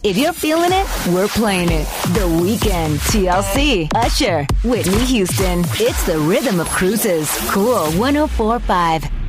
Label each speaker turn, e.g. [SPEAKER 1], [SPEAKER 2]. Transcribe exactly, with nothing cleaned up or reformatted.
[SPEAKER 1] If you're feeling it, we're playing it. The Weeknd, T L C, Usher, Whitney Houston. It's the rhythm of cruises. Cool one oh four point five.